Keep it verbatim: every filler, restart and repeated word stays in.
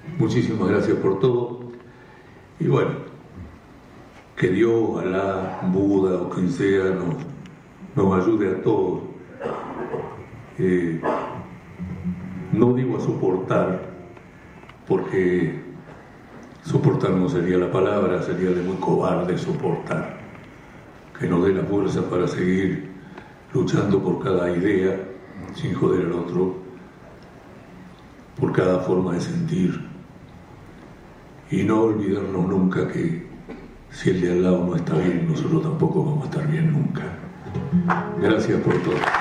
Muchísimas gracias por todo. Y bueno, que Dios, Alá, Buda o quien sea nos, nos ayude a todos. Eh, no digo a soportar, porque soportar no sería la palabra, sería de muy cobarde soportar. Que nos dé la fuerza para seguir luchando por cada idea, sin joder al otro, por cada forma de sentir. Y no olvidarnos nunca que si el de al lado no está bien, nosotros tampoco vamos a estar bien nunca. Gracias por todo.